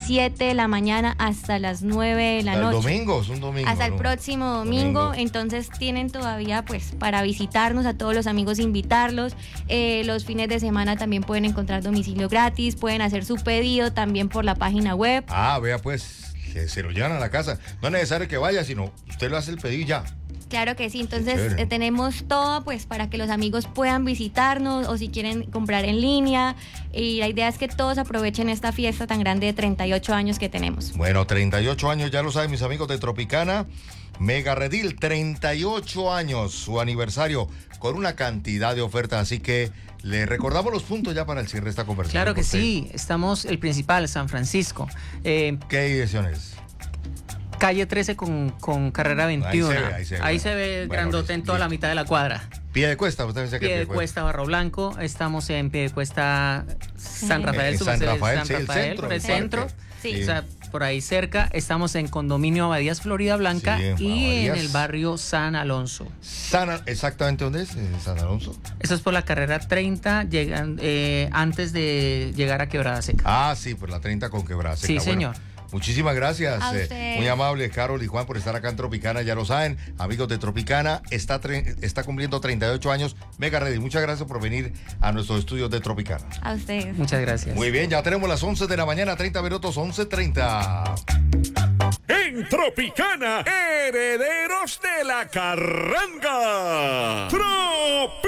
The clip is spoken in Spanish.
7 de la mañana hasta las 9 de la noche. El domingo, es un domingo. Hasta el próximo domingo. Entonces tienen todavía pues para visitarnos, a todos los amigos invitarlos. Los fines de semana también pueden encontrar domicilio gratis, pueden hacer su pedido también por la página web. Vea pues, que se lo llevan a la casa. No es necesario que vaya, sino usted lo hace el pedido y ya. Claro que sí, entonces tenemos todo pues para que los amigos puedan visitarnos o si quieren comprar en línea, y la idea es que todos aprovechen esta fiesta tan grande de 38 años que tenemos. Bueno, 38 años, ya lo saben mis amigos de Tropicana, Mega Redil, 38 años, su aniversario, con una cantidad de ofertas, así que le recordamos los puntos ya para el cierre de esta conversación. Claro que sí, estamos el principal, San Francisco. ¿Qué dirección es? Calle 13 con carrera 21. Ahí se ve grandote en toda la mitad de la cuadra. Piedecuesta, usted decía que Piedecuesta, Barro Blanco. Estamos en Piedecuesta, San Rafael, San Rafael, por el centro. Sí. O sea, por ahí cerca. Estamos en Condominio Abadías, Florida Blanca, y en el barrio San Alonso. ¿Exactamente dónde es? ¿San Alonso? Eso es por la carrera 30, antes de llegar a Quebrada Seca. Sí, por la 30 con Quebrada Seca. Sí, señor. Muchísimas gracias, muy amables Carol y Juan por estar acá en Tropicana, ya lo saben, amigos de Tropicana, está cumpliendo 38 años, Mega Redil, muchas gracias por venir a nuestros estudios de Tropicana. A ustedes. Muchas gracias. Muy bien, ya tenemos las 11 de la mañana, 30 minutos, 11:30. En Tropicana, herederos de la carranga.